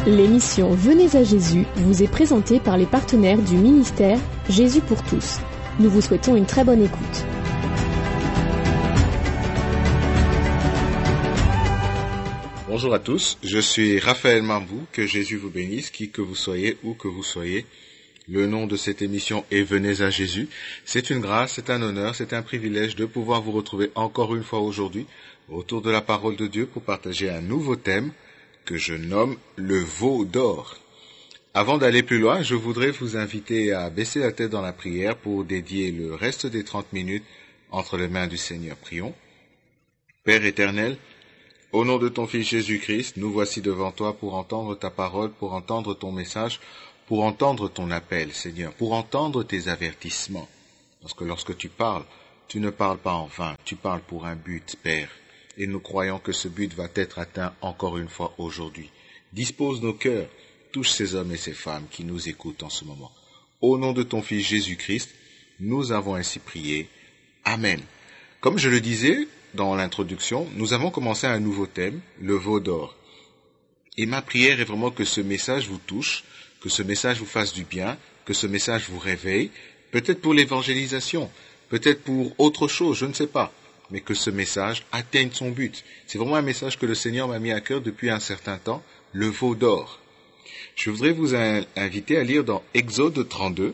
L'émission Venez à Jésus vous est présentée par les partenaires du ministère Jésus pour tous. Nous vous souhaitons une très bonne écoute. Bonjour à tous, je suis Raphaël Mambou, que Jésus vous bénisse, qui que vous soyez, où que vous soyez. Le nom de cette émission est Venez à Jésus. C'est une grâce, c'est un honneur, c'est un privilège de pouvoir vous retrouver encore une fois aujourd'hui autour de la parole de Dieu pour partager un nouveau thème que je nomme le veau d'or. Avant d'aller plus loin, je voudrais vous inviter à baisser la tête dans la prière pour dédier le reste des 30 minutes entre les mains du Seigneur. Prions. Père éternel, au nom de ton Fils Jésus-Christ, nous voici devant toi pour entendre ta parole, pour entendre ton message, pour entendre ton appel, Seigneur, pour entendre tes avertissements. Parce que lorsque tu parles, tu ne parles pas en vain, tu parles pour un but, Père. Et nous croyons que ce but va être atteint encore une fois aujourd'hui. Dispose nos cœurs, touche ces hommes et ces femmes qui nous écoutent en ce moment. Au nom de ton Fils Jésus-Christ, nous avons ainsi prié. Amen. Comme je le disais dans l'introduction, nous avons commencé un nouveau thème, le veau d'or. Et ma prière est vraiment que ce message vous touche, que ce message vous fasse du bien, que ce message vous réveille, peut-être pour l'évangélisation, peut-être pour autre chose, je ne sais pas, mais que ce message atteigne son but. C'est vraiment un message que le Seigneur m'a mis à cœur depuis un certain temps, le veau d'or. Je voudrais vous inviter à lire dans Exode 32,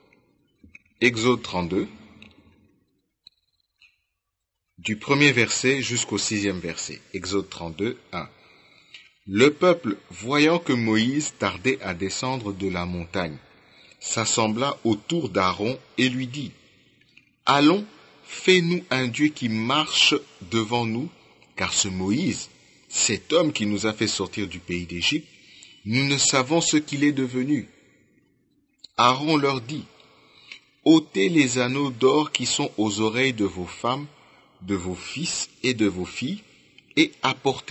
du premier verset jusqu'au 6e verset. Exode 32, 1. Le peuple, voyant que Moïse tardait à descendre de la montagne, s'assembla autour d'Aaron et lui dit, « Allons, fais-nous un Dieu qui marche devant nous, car ce Moïse, cet homme qui nous a fait sortir du pays d'Égypte, nous ne savons ce qu'il est devenu. » Aaron leur dit, « ôtez les anneaux d'or qui sont aux oreilles de vos femmes, de vos fils et de vos filles, et apportez-les-moi. »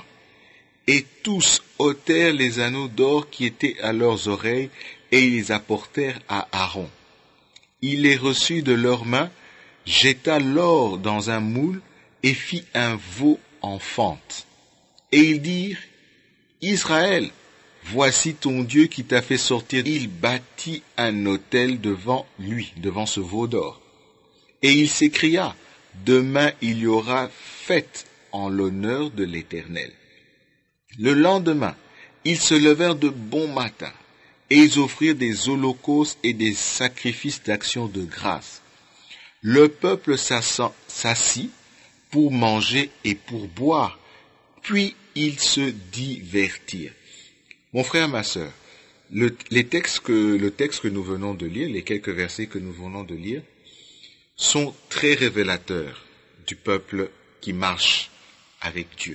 Et tous ôtèrent les anneaux d'or qui étaient à leurs oreilles, et ils les apportèrent à Aaron. Il les reçut de leurs mains, jeta l'or dans un moule, et fit un veau en fente. Et ils dirent, « Israël, voici ton Dieu qui t'a fait sortir. » Il bâtit un autel devant lui, devant ce veau d'or. Et il s'écria, « Demain il y aura fête en l'honneur de l'Éternel. » Le lendemain, ils se levèrent de bon matin, et ils offrirent des holocaustes et des sacrifices d'action de grâce. Le peuple s'assit pour manger et pour boire, puis ils se divertirent. Mon frère, ma sœur, le texte que nous venons de lire, les quelques versets que nous venons de lire, sont très révélateurs du peuple qui marche avec Dieu.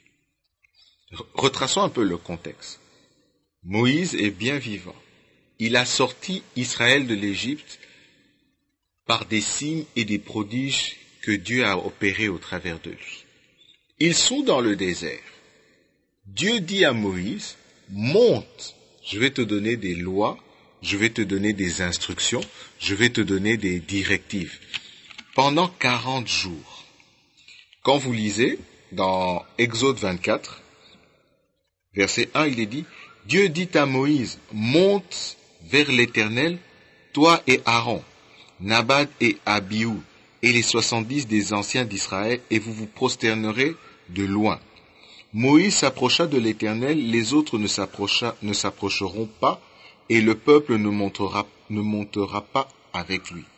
Retraçons un peu le contexte. Moïse est bien vivant. Il a sorti Israël de l'Égypte par des signes et des prodiges que Dieu a opérés au travers de lui. Ils sont dans le désert. Dieu dit à Moïse, « Monte, je vais te donner des lois, je vais te donner des instructions, je vais te donner des directives. » Pendant 40 jours. Quand vous lisez dans Exode 24, verset 1, il est dit, « Dieu dit à Moïse, monte vers l'Éternel, toi et Aaron, Nabad et Abihu, et les 70 des anciens d'Israël, et vous vous prosternerez de loin. » Moïse s'approcha de l'Éternel, les autres ne s'approcheront pas, et le peuple ne montera pas avec lui.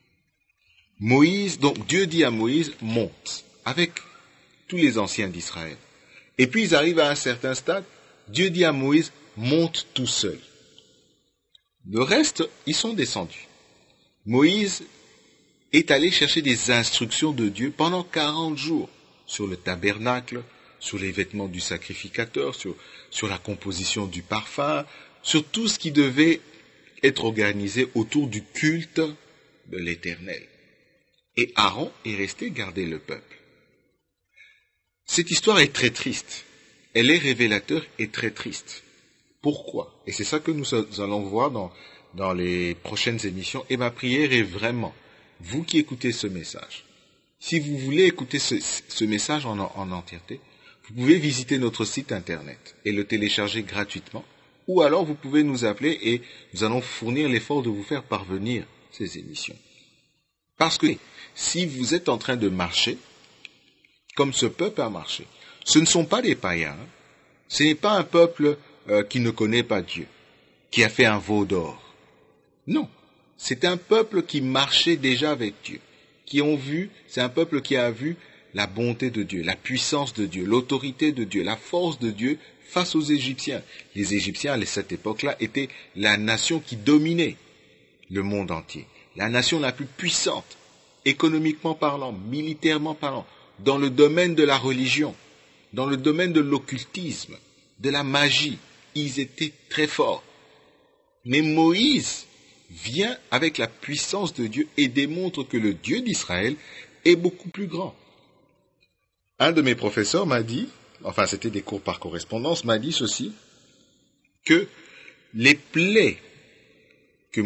Donc Dieu dit à Moïse, monte, avec tous les anciens d'Israël. Et puis ils arrivent à un certain stade, Dieu dit à Moïse, monte tout seul. Le reste, ils sont descendus. Moïse est allé chercher des instructions de Dieu pendant 40 jours sur le tabernacle, sur les vêtements du sacrificateur, sur la composition du parfum, sur tout ce qui devait être organisé autour du culte de l'Éternel. Et Aaron est resté garder le peuple. Cette histoire est très triste. Elle est révélateur et très triste. Pourquoi? Et c'est ça que nous allons voir dans les prochaines émissions. Et ma prière est vraiment, vous qui écoutez ce message, si vous voulez écouter ce message en entièreté, Vous pouvez visiter notre site internet et le télécharger gratuitement, ou alors vous pouvez nous appeler et nous allons fournir l'effort de vous faire parvenir ces émissions. Parce que si vous êtes en train de marcher, comme ce peuple a marché, ce ne sont pas des païens, ce n'est pas un peuple qui ne connaît pas Dieu, qui a fait un veau d'or. Non, c'est un peuple qui marchait déjà avec Dieu, c'est un peuple qui a vu la bonté de Dieu, la puissance de Dieu, l'autorité de Dieu, la force de Dieu face aux Égyptiens. Les Égyptiens, à cette époque-là, étaient la nation qui dominait le monde entier, la nation la plus puissante, économiquement parlant, militairement parlant, dans le domaine de la religion, dans le domaine de l'occultisme, de la magie. Ils étaient très forts. Mais Moïse vient avec la puissance de Dieu et démontre que le Dieu d'Israël est beaucoup plus grand. Un de mes professeurs m'a dit, enfin c'était des cours par correspondance, m'a dit ceci, que les plaies que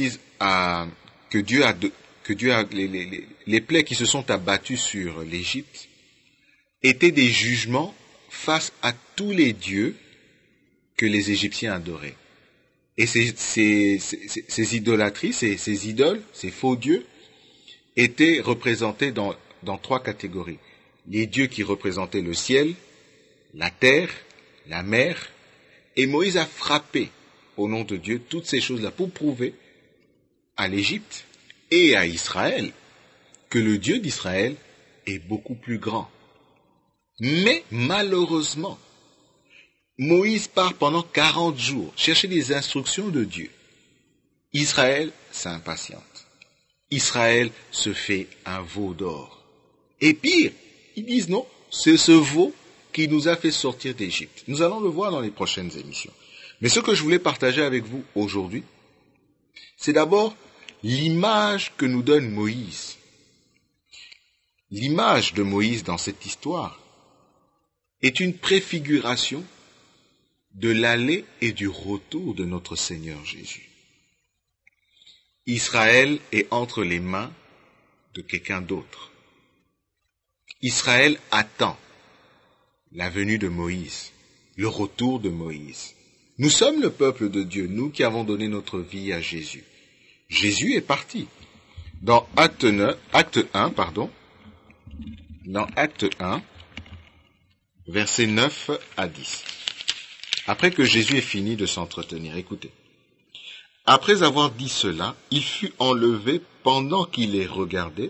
les plaies qui se sont abattues sur l'Égypte étaient des jugements face à tous les dieux que les Égyptiens adoraient. Et ces idolâtries, ces idoles, ces faux dieux, étaient représentés dans trois catégories. Les dieux qui représentaient le ciel, la terre, la mer, et Moïse a frappé au nom de Dieu toutes ces choses-là pour prouver à l'Égypte et à Israël que le Dieu d'Israël est beaucoup plus grand. Mais malheureusement, Moïse part pendant 40 jours chercher des instructions de Dieu. Israël s'impatiente. Israël se fait un veau d'or. Et pire, ils disent non, c'est ce veau qui nous a fait sortir d'Égypte. Nous allons le voir dans les prochaines émissions. Mais ce que je voulais partager avec vous aujourd'hui, c'est d'abord l'image que nous donne Moïse. L'image de Moïse dans cette histoire est une préfiguration de l'aller et du retour de notre Seigneur Jésus. Israël est entre les mains de quelqu'un d'autre. Israël attend la venue de Moïse, le retour de Moïse. Nous sommes le peuple de Dieu, nous qui avons donné notre vie à Jésus. Jésus est parti. Dans Acte 1, versets 9 à 10. Après que Jésus ait fini de s'entretenir, écoutez. Après avoir dit cela, il fut enlevé pendant qu'il le regardait,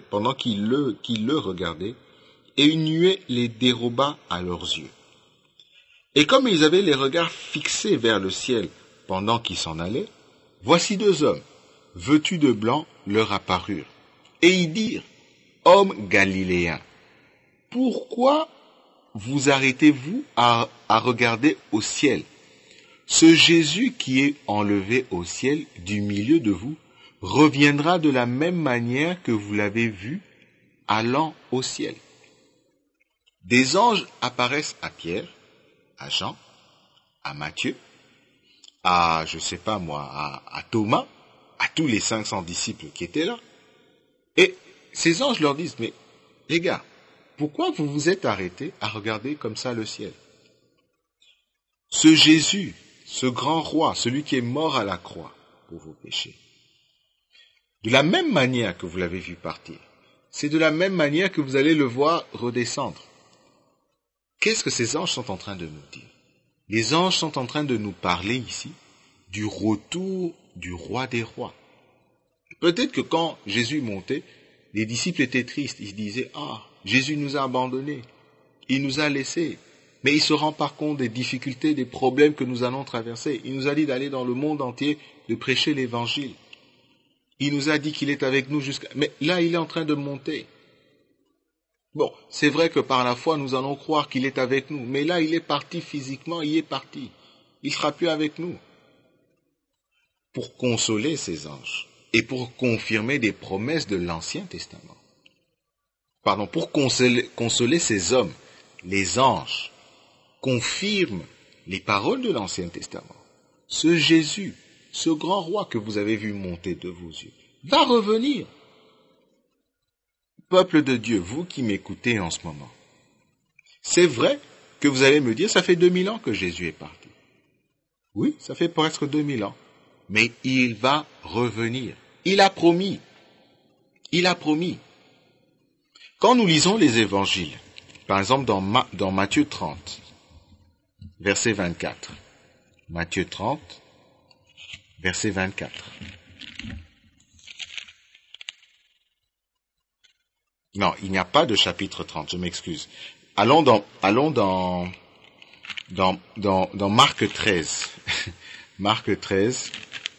et une nuée les déroba à leurs yeux. Et comme ils avaient les regards fixés vers le ciel pendant qu'ils s'en allaient, voici deux hommes, vêtus de blanc, leur apparurent. Et ils dirent, « Hommes galiléens, pourquoi vous arrêtez-vous à regarder au ciel? Ce Jésus qui est enlevé au ciel du milieu de vous reviendra de la même manière que vous l'avez vu allant au ciel. » Des anges apparaissent à Pierre, à Jean, à Matthieu, à Thomas, à tous les 500 disciples qui étaient là. Et ces anges leur disent, mais les gars, pourquoi vous vous êtes arrêtés à regarder comme ça le ciel? Ce Jésus, ce grand roi, celui qui est mort à la croix pour vos péchés, de la même manière que vous l'avez vu partir, c'est de la même manière que vous allez le voir redescendre. Qu'est-ce que ces anges sont en train de nous dire? Les anges sont en train de nous parler ici du retour du roi des rois. Peut-être que quand Jésus montait, les disciples étaient tristes. Ils disaient, Jésus nous a abandonnés, il nous a laissés. Mais il se rend pas compte des difficultés, des problèmes que nous allons traverser. Il nous a dit d'aller dans le monde entier, de prêcher l'évangile. Il nous a dit qu'il est avec nous Mais là, il est en train de monter. Bon, c'est vrai que par la foi, nous allons croire qu'il est avec nous. Mais là, il est parti physiquement, il est parti. Il ne sera plus avec nous. Pour consoler ces anges et pour confirmer des promesses de l'Ancien Testament. Pour consoler ces hommes, les anges confirment les paroles de l'Ancien Testament. Ce Jésus, ce grand roi que vous avez vu monter de vos yeux, va revenir. Peuple de Dieu, vous qui m'écoutez en ce moment, c'est vrai que vous allez me dire, ça fait 2000 ans que Jésus est parti. Oui, ça fait presque 2000 ans. Mais il va revenir. Il a promis. Il a promis. Quand nous lisons les évangiles, par exemple dans Matthieu 30, verset 24. Matthieu 30, verset 24. Non, il n'y a pas de chapitre 30, je m'excuse. Allons dans Marc 13. Marc 13,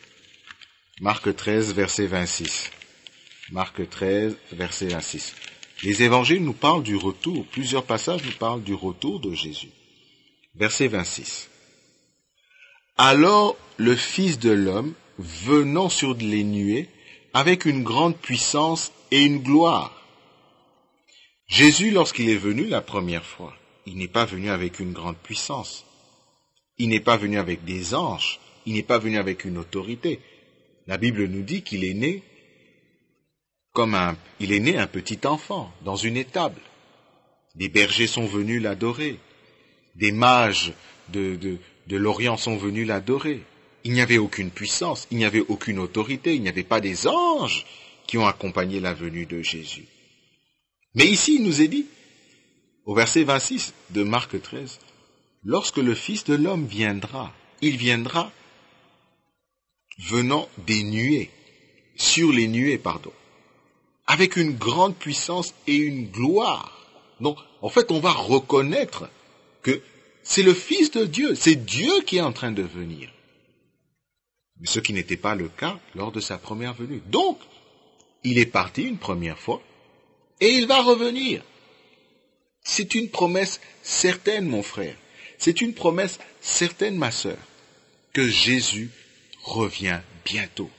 verset 26. Marc 13, verset 26. Les évangiles nous parlent du retour, plusieurs passages nous parlent du retour de Jésus. Verset 26. Alors le Fils de l'homme, venant sur les nuées, avec une grande puissance et une gloire. Jésus, lorsqu'il est venu la première fois, il n'est pas venu avec une grande puissance. Il n'est pas venu avec des anges. Il n'est pas venu avec une autorité. La Bible nous dit qu'il est né un petit enfant, dans une étable. Des bergers sont venus l'adorer. Des mages de l'Orient sont venus l'adorer. Il n'y avait aucune puissance, il n'y avait aucune autorité, il n'y avait pas des anges qui ont accompagné la venue de Jésus. Mais ici, il nous est dit, au verset 26 de Marc 13, lorsque le Fils de l'homme viendra, il viendra venant des nuées, sur les nuées, avec une grande puissance et une gloire. Donc, en fait, on va reconnaître que c'est le Fils de Dieu, c'est Dieu qui est en train de venir. Mais ce qui n'était pas le cas lors de sa première venue. Donc, il est parti une première fois, et il va revenir. C'est une promesse certaine, mon frère. C'est une promesse certaine, ma sœur, que Jésus revient bientôt.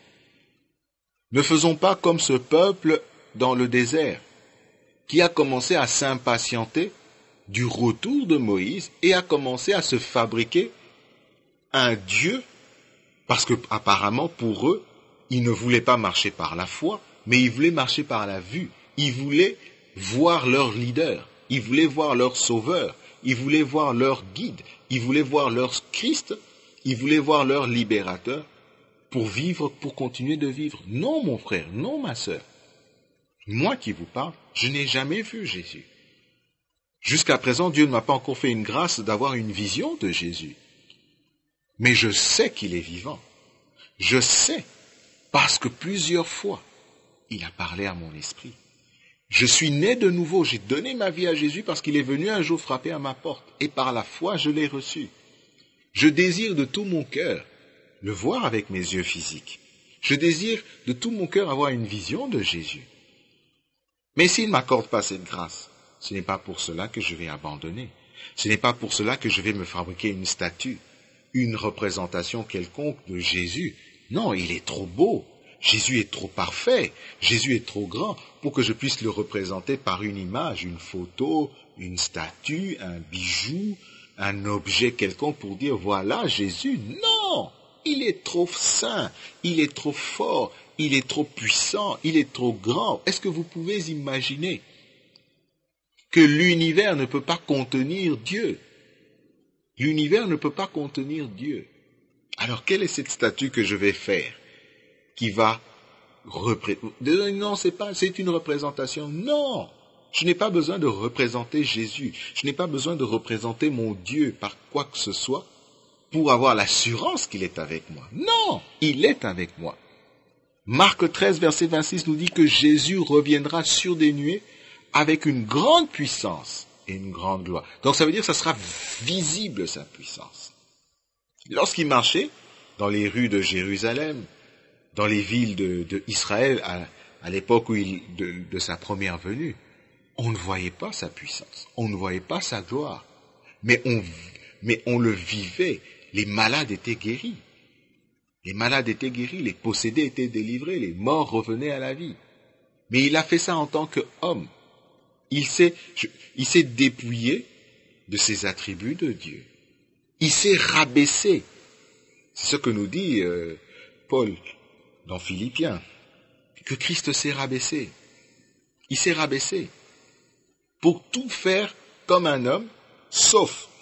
Ne faisons pas comme ce peuple dans le désert, qui a commencé à s'impatienter du retour de Moïse et a commencé à se fabriquer un Dieu, parce que apparemment pour eux, ils ne voulaient pas marcher par la foi, mais ils voulaient marcher par la vue. Ils voulaient voir leur leader, ils voulaient voir leur sauveur, ils voulaient voir leur guide, ils voulaient voir leur Christ, ils voulaient voir leur libérateur pour vivre, pour continuer de vivre. Non, mon frère, non, ma sœur. Moi qui vous parle, je n'ai jamais vu Jésus. Jusqu'à présent, Dieu ne m'a pas encore fait une grâce d'avoir une vision de Jésus. Mais je sais qu'il est vivant. Je sais, parce que plusieurs fois, il a parlé à mon esprit. Je suis né de nouveau, j'ai donné ma vie à Jésus parce qu'il est venu un jour frapper à ma porte. Et par la foi, je l'ai reçu. Je désire de tout mon cœur le voir avec mes yeux physiques. Je désire de tout mon cœur avoir une vision de Jésus. Mais s'il ne m'accorde pas cette grâce, ce n'est pas pour cela que je vais abandonner. Ce n'est pas pour cela que je vais me fabriquer une statue, une représentation quelconque de Jésus. Non, il est trop beau. Jésus est trop parfait. Jésus est trop grand pour que je puisse le représenter par une image, une photo, une statue, un bijou, un objet quelconque pour dire voilà Jésus. Non! Il est trop saint, il est trop fort, il est trop puissant, il est trop grand. Est-ce que vous pouvez imaginer que l'univers ne peut pas contenir Dieu? L'univers ne peut pas contenir Dieu. Alors quelle est cette statue que je vais faire qui va représenter? Non, c'est une représentation. Non, je n'ai pas besoin de représenter Jésus. Je n'ai pas besoin de représenter mon Dieu par quoi que ce soit pour avoir l'assurance qu'il est avec moi. Non, il est avec moi. Marc 13, verset 26 nous dit que Jésus reviendra sur des nuées avec une grande puissance et une grande gloire. Donc ça veut dire que ça sera visible, sa puissance. Lorsqu'il marchait dans les rues de Jérusalem, dans les villes d'Israël à l'époque de sa première venue, on ne voyait pas sa puissance, on ne voyait pas sa gloire, mais on le vivait. Les malades étaient guéris. Les malades étaient guéris, les possédés étaient délivrés, les morts revenaient à la vie. Mais il a fait ça en tant qu'homme. Il s'est dépouillé de ses attributs de Dieu. Il s'est rabaissé. C'est ce que nous dit Paul dans Philippiens, que Christ s'est rabaissé. Il s'est rabaissé pour tout faire comme un homme, sauf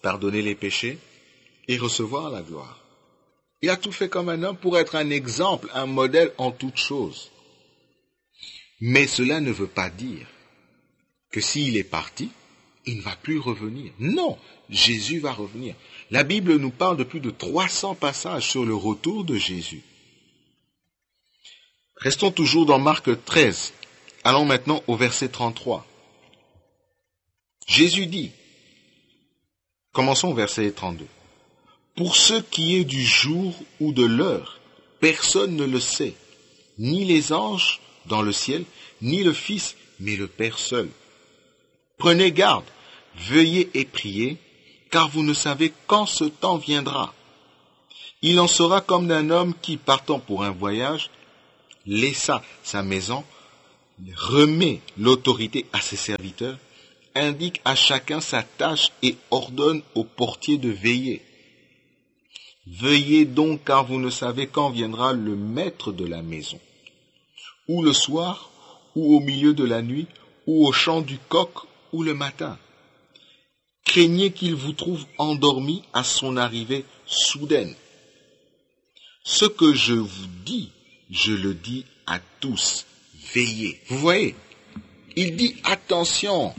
pardonner les péchés et recevoir la gloire. Il a tout fait comme un homme pour être un exemple, un modèle en toutes choses. Mais cela ne veut pas dire que s'il est parti, il ne va plus revenir. Non, Jésus va revenir. La Bible nous parle de plus de 300 passages sur le retour de Jésus. Restons toujours dans Marc 13. Allons maintenant au verset 33. Jésus dit, commençons au verset 32. Pour ce qui est du jour ou de l'heure, personne ne le sait, ni les anges dans le ciel, ni le Fils, mais le Père seul. Prenez garde, veuillez et priez, car vous ne savez quand ce temps viendra. Il en sera comme d'un homme qui, partant pour un voyage, laissa sa maison, remet l'autorité à ses serviteurs, indique à chacun sa tâche et ordonne au portier de veiller. Veillez donc, car vous ne savez quand viendra le maître de la maison, ou le soir, ou au milieu de la nuit, ou au chant du coq, ou le matin. Craignez qu'il vous trouve endormi à son arrivée soudaine. Ce que je vous dis, je le dis à tous. Veillez. Vous voyez, il dit attention,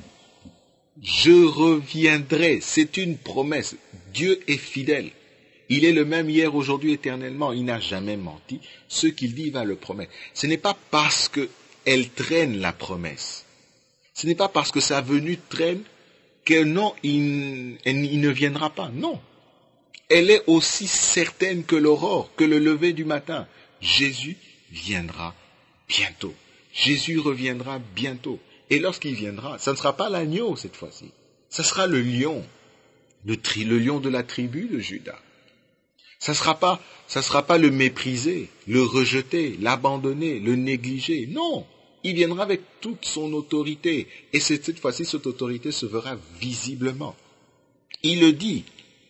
je reviendrai. C'est une promesse. Dieu est fidèle. Il est le même hier, aujourd'hui, éternellement. Il n'a jamais menti. Ce qu'il dit, il va le promettre. Ce n'est pas parce qu'elle traîne la promesse. Ce n'est pas parce que sa venue traîne que non, il ne viendra pas. Non. Elle est aussi certaine que l'aurore, que le lever du matin. Jésus viendra bientôt. Jésus reviendra bientôt. Et lorsqu'il viendra, ça ne sera pas l'agneau cette fois-ci. Ça sera le lion. Le lion de la tribu de Juda. Ça sera pas le méprisé, le rejeté, l'abandonné, le négligé. Non. Il viendra avec toute son autorité. Et cette fois-ci, cette autorité se verra visiblement. Il le dit.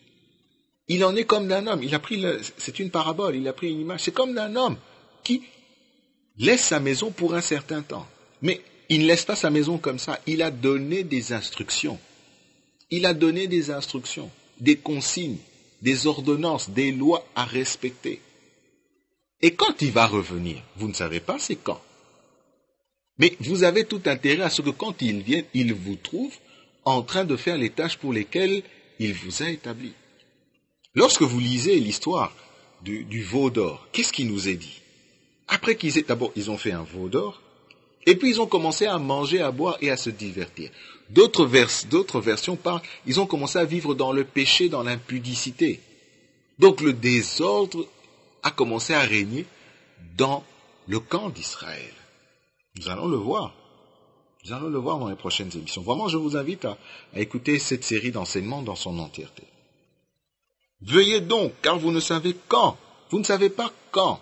Il en est comme d'un homme. C'est une parabole. Il a pris une image. C'est comme d'un homme qui laisse sa maison pour un certain temps. Mais il ne laisse pas sa maison comme ça. Il a donné des instructions. Il a donné des instructions, des consignes, des ordonnances, des lois à respecter. Et quand il va revenir, vous ne savez pas c'est quand. Mais vous avez tout intérêt à ce que quand il vienne, il vous trouve en train de faire les tâches pour lesquelles il vous a établi. Lorsque vous lisez l'histoire du veau d'or, qu'est-ce qui nous est dit? Après d'abord, ils ont fait un veau d'or, et puis ils ont commencé à manger, à boire et à se divertir. D'autres versions parlent, ils ont commencé à vivre dans le péché, dans l'impudicité. Donc le désordre a commencé à régner dans le camp d'Israël. Nous allons le voir. Nous allons le voir dans les prochaines émissions. Vraiment, je vous invite à écouter cette série d'enseignements dans son entièreté. Veuillez donc, car vous ne savez quand. Vous ne savez pas quand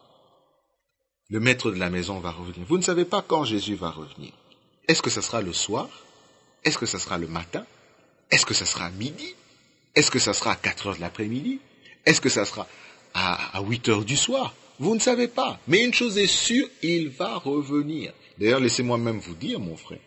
le maître de la maison va revenir. Vous ne savez pas quand Jésus va revenir. Est-ce que ce sera le soir? Est-ce que ce sera le matin? Est-ce que ce sera à midi? Est-ce que ce sera à 4 heures de l'après-midi? Est-ce que ça sera à 8 heures du soir? Vous ne savez pas. Mais une chose est sûre, il va revenir. D'ailleurs, laissez-moi même vous dire, mon frère,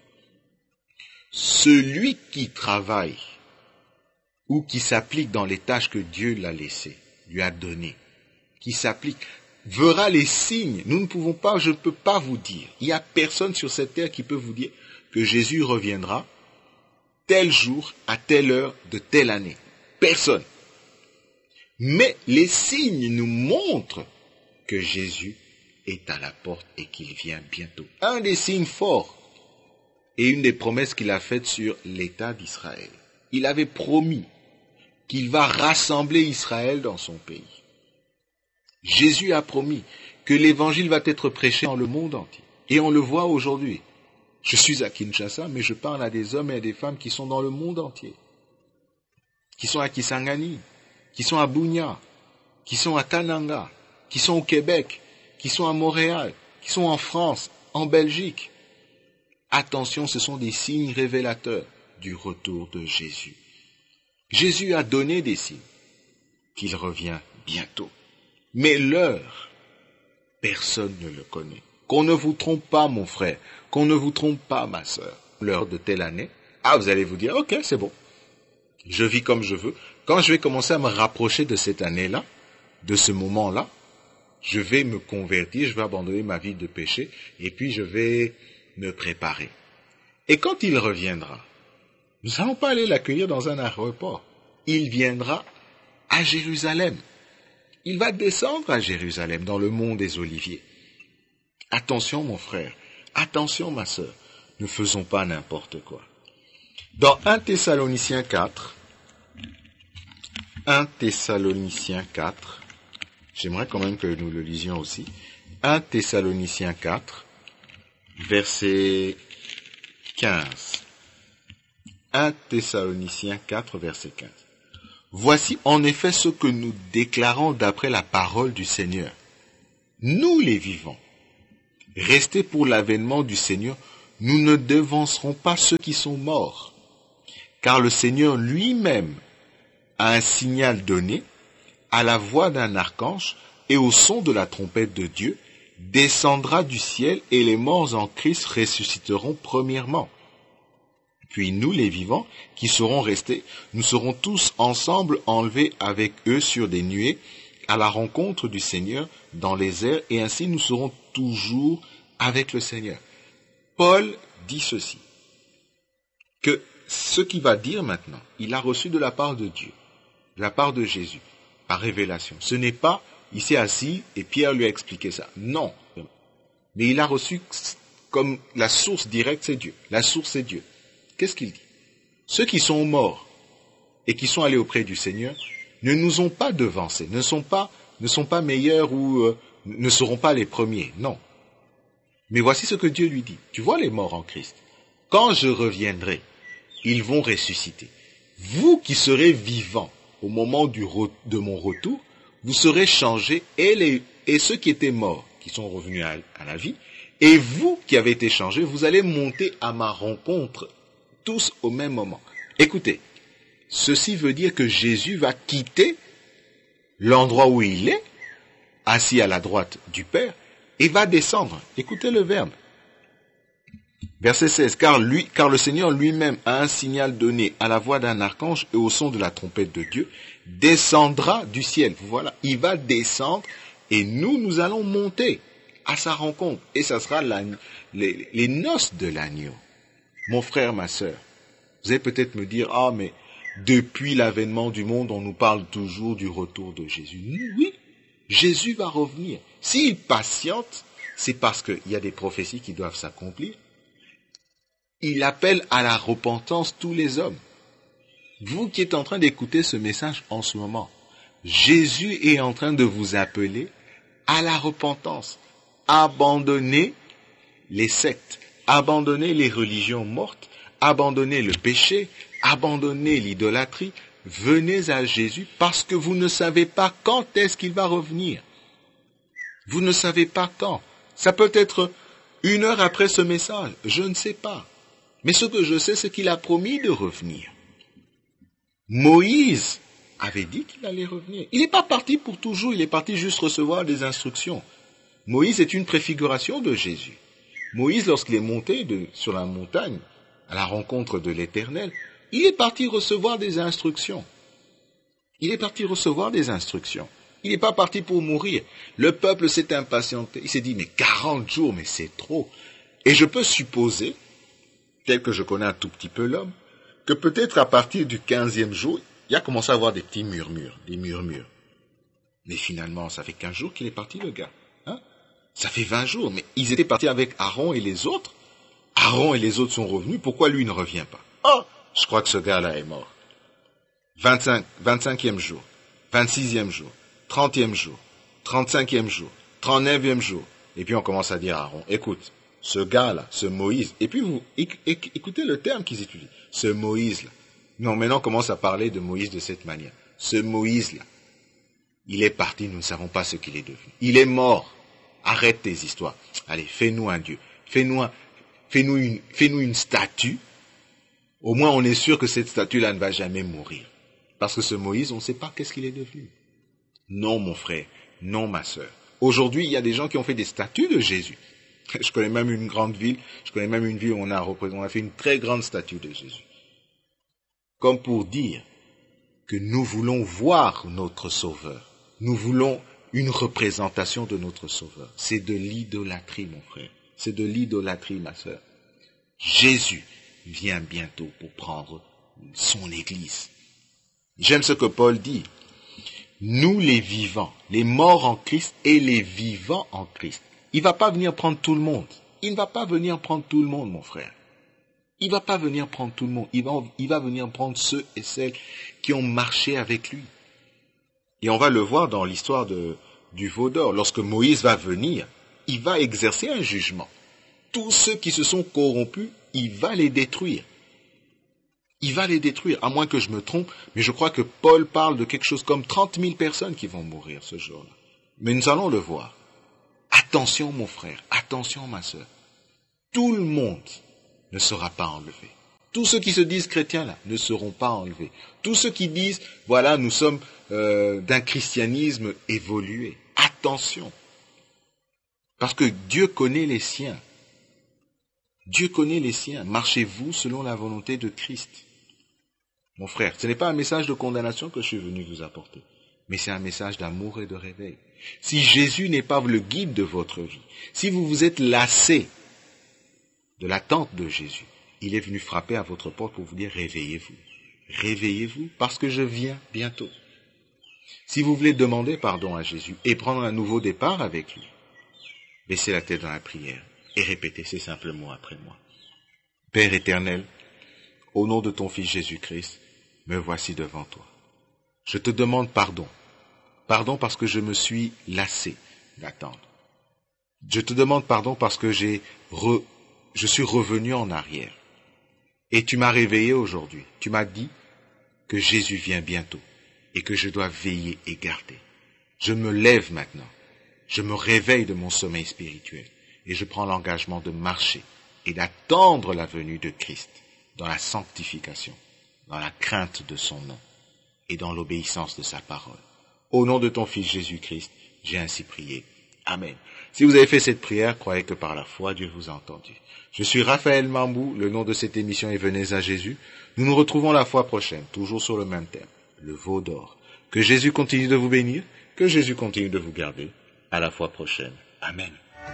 celui qui travaille ou qui s'applique dans les tâches que Dieu l'a laissées, lui a données, qui s'applique, verra les signes. Nous ne pouvons pas, je ne peux pas vous dire. Il n'y a personne sur cette terre qui peut vous dire que Jésus reviendra tel jour, à telle heure, de telle année. Personne. Mais les signes nous montrent que Jésus est à la porte et qu'il vient bientôt. Un des signes forts et une des promesses qu'il a faites sur l'État d'Israël. Il avait promis qu'il va rassembler Israël dans son pays. Jésus a promis que l'évangile va être prêché dans le monde entier. Et on le voit aujourd'hui. Je suis à Kinshasa, mais je parle à des hommes et à des femmes qui sont dans le monde entier. Qui sont à Kisangani, qui sont à Bunia, qui sont à Kananga, qui sont au Québec, qui sont à Montréal, qui sont en France, en Belgique. Attention, ce sont des signes révélateurs du retour de Jésus. Jésus a donné des signes qu'il revient bientôt. Mais l'heure, personne ne le connaît. Qu'on ne vous trompe pas, mon frère, qu'on ne vous trompe pas, ma sœur. L'heure de telle année, vous allez vous dire, ok, c'est bon. Je vis comme je veux. Quand je vais commencer à me rapprocher de cette année-là, de ce moment-là, je vais me convertir, je vais abandonner ma vie de péché, et puis je vais me préparer. Et quand il reviendra, nous n'allons pas aller l'accueillir dans un aéroport. Il viendra à Jérusalem. Il va descendre à Jérusalem, dans le mont des Oliviers. Attention mon frère, attention ma sœur, ne faisons pas n'importe quoi. Dans 1 Thessaloniciens 4, j'aimerais quand même que nous le lisions aussi. 1 Thessaloniciens 4, verset 15. 1 Thessaloniciens 4, verset 15. Voici en effet ce que nous déclarons d'après la parole du Seigneur. Nous les vivants, restés pour l'avènement du Seigneur, nous ne devancerons pas ceux qui sont morts. Car le Seigneur lui-même a un signal donné, à la voix d'un archange et au son de la trompette de Dieu, descendra du ciel et les morts en Christ ressusciteront premièrement. Puis nous, les vivants, qui serons restés, nous serons tous ensemble enlevés avec eux sur des nuées à la rencontre du Seigneur dans les airs, et ainsi nous serons toujours avec le Seigneur. Paul dit ceci, que ce qu'il va dire maintenant, il a reçu de la part de Dieu, de la part de Jésus, par révélation. Ce n'est pas, il s'est assis et Pierre lui a expliqué ça. Non. Mais il a reçu comme la source directe, c'est Dieu. La source, c'est Dieu. Qu'est-ce qu'il dit? Ceux qui sont morts et qui sont allés auprès du Seigneur ne nous ont pas devancés, ne sont pas meilleurs ou ne seront pas les premiers. Non. Mais voici ce que Dieu lui dit. Tu vois les morts en Christ. Quand je reviendrai, ils vont ressusciter. Vous qui serez vivants au moment de mon retour, vous serez changés et ceux qui étaient morts, qui sont revenus à la vie, et vous qui avez été changés, vous allez monter à ma rencontre tous au même moment. Écoutez, ceci veut dire que Jésus va quitter l'endroit où il est, assis à la droite du Père, et va descendre. Écoutez le verbe. Verset 16, car le Seigneur lui-même a un signal donné à la voix d'un archange et au son de la trompette de Dieu, descendra du ciel. Voilà, il va descendre et nous allons monter à sa rencontre. Et ça sera les noces de l'agneau. Mon frère, ma sœur, vous allez peut-être me dire, ah mais depuis l'avènement du monde, on nous parle toujours du retour de Jésus. Oui, Jésus va revenir. S'il patiente, c'est parce qu'il y a des prophéties qui doivent s'accomplir. Il appelle à la repentance tous les hommes. Vous qui êtes en train d'écouter ce message en ce moment, Jésus est en train de vous appeler à la repentance. Abandonnez les sectes, abandonnez les religions mortes, abandonnez le péché, abandonnez l'idolâtrie. Venez à Jésus parce que vous ne savez pas quand est-ce qu'il va revenir. Vous ne savez pas quand. Ça peut être 1 heure après ce message, je ne sais pas. Mais ce que je sais, c'est qu'il a promis de revenir. Moïse avait dit qu'il allait revenir. Il n'est pas parti pour toujours, il est parti juste recevoir des instructions. Moïse est une préfiguration de Jésus. Moïse, lorsqu'il est monté sur la montagne, à la rencontre de l'Éternel, il est parti recevoir des instructions. Il est parti recevoir des instructions. Il n'est pas parti pour mourir. Le peuple s'est impatienté. Il s'est dit, mais 40 jours, mais c'est trop. Et je peux supposer, tel que je connais un tout petit peu l'homme, que peut-être à partir du 15e jour, il a commencé à avoir des petits murmures, des murmures. Mais finalement, ça fait 15 jours qu'il est parti, le gars. Hein? Ça fait 20 jours, mais ils étaient partis avec Aaron et les autres. Aaron et les autres sont revenus, pourquoi lui ne revient pas? Oh, je crois que ce gars-là est mort. 25e jour, 26e jour, 30e jour, 35e jour, 39e jour. Et puis on commence à dire à Aaron, écoute, ce gars-là, ce Moïse, et puis vous écoutez le terme qu'ils utilisent, ce Moïse-là. Non, maintenant on commence à parler de Moïse de cette manière. Ce Moïse-là, il est parti, nous ne savons pas ce qu'il est devenu. Il est mort. Arrête tes histoires. Allez, fais-nous un Dieu. Fais-nous une statue. Au moins on est sûr que cette statue-là ne va jamais mourir. Parce que ce Moïse, on ne sait pas qu'est-ce qu'il est devenu. Non, mon frère. Non, ma sœur. Aujourd'hui, il y a des gens qui ont fait des statues de Jésus. Je connais même une grande ville, où on a fait une très grande statue de Jésus. Comme pour dire que nous voulons voir notre Sauveur. Nous voulons une représentation de notre Sauveur. C'est de l'idolâtrie, mon frère. C'est de l'idolâtrie, ma sœur. Jésus vient bientôt pour prendre son Église. J'aime ce que Paul dit. Nous les vivants, les morts en Christ et les vivants en Christ. Il ne va pas venir prendre tout le monde. Il ne va pas venir prendre tout le monde, mon frère. Il ne va pas venir prendre tout le monde. Il va venir prendre ceux et celles qui ont marché avec lui. Et on va le voir dans l'histoire du veau d'or. Lorsque Moïse va venir, il va exercer un jugement. Tous ceux qui se sont corrompus, il va les détruire. Il va les détruire, à moins que je me trompe, mais je crois que Paul parle de quelque chose comme 30 000 personnes qui vont mourir ce jour-là. Mais nous allons le voir. Attention mon frère, attention ma sœur. Tout le monde ne sera pas enlevé. Tous ceux qui se disent chrétiens là ne seront pas enlevés. Tous ceux qui disent, voilà, nous sommes d'un christianisme évolué. Attention. Parce que Dieu connaît les siens. Dieu connaît les siens. Marchez-vous selon la volonté de Christ. Mon frère, ce n'est pas un message de condamnation que je suis venu vous apporter, mais c'est un message d'amour et de réveil. Si Jésus n'est pas le guide de votre vie, si vous vous êtes lassé de l'attente de Jésus, il est venu frapper à votre porte pour vous dire réveillez-vous. Réveillez-vous parce que je viens bientôt. Si vous voulez demander pardon à Jésus et prendre un nouveau départ avec lui, baissez la tête dans la prière et répétez ces simples mots après moi. Père éternel, au nom de ton Fils Jésus-Christ, me voici devant toi. Je te demande pardon. Pardon parce que je me suis lassé d'attendre. Je te demande pardon parce que je suis revenu en arrière. Et tu m'as réveillé aujourd'hui. Tu m'as dit que Jésus vient bientôt et que je dois veiller et garder. Je me lève maintenant. Je me réveille de mon sommeil spirituel et je prends l'engagement de marcher et d'attendre la venue de Christ dans la sanctification, dans la crainte de son nom et dans l'obéissance de sa parole. Au nom de ton Fils Jésus-Christ, j'ai ainsi prié. Amen. Si vous avez fait cette prière, croyez que par la foi, Dieu vous a entendu. Je suis Raphaël Mambou, le nom de cette émission est Venez à Jésus. Nous nous retrouvons la fois prochaine, toujours sur le même thème, le veau d'or. Que Jésus continue de vous bénir, que Jésus continue de vous garder. À la fois prochaine. Amen.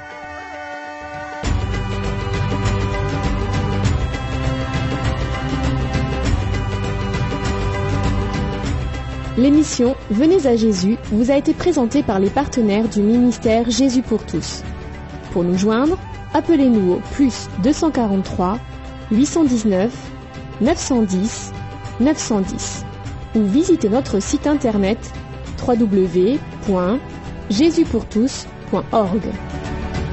L'émission Venez à Jésus vous a été présentée par les partenaires du ministère Jésus pour tous. Pour nous joindre, appelez-nous au +243 819 910 910 ou visitez notre site internet www.jesuspourtous.org.